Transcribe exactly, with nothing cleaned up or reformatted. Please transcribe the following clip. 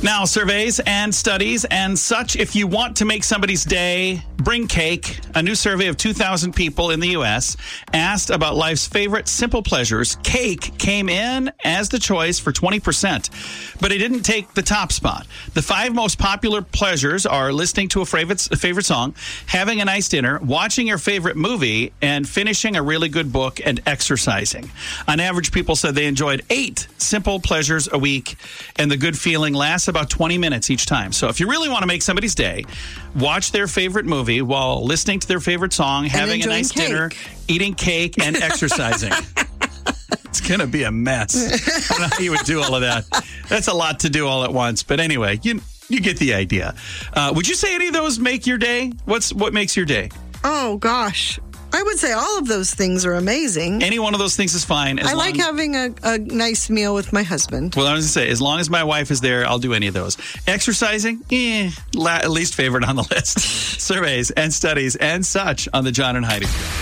Now, surveys and studies and such. If you want to make somebody's day, bring cake. A new survey of two thousand people in the U S asked about life's favorite simple pleasures. Cake came in as the choice for twenty percent, but it didn't take the top spot. The five most popular pleasures are listening to a favorite, a favorite song, having a nice dinner, watching your favorite movie, and finishing a really good book and exercising. On average, people said they enjoyed eight simple pleasures a week, and the good feeling lasts about twenty minutes each time. So if you really want to make somebody's day, watch their favorite movie while listening to their favorite song, having a nice cake. dinner, eating cake, and exercising. It's going to be a mess. I don't know how you would do all of that. That's a lot to do all at once. But anyway, you you get the idea. Uh, would you say any of those make your day? What's What makes your day? Oh, gosh. I would say all of those things are amazing. Any one of those things is fine. As I like long, having a, a nice meal with my husband. Well, I was going to say, as long as my wife is there, I'll do any of those. Exercising, eh, la- least favorite on the list. Surveys and studies and such on the John and Heidi Show.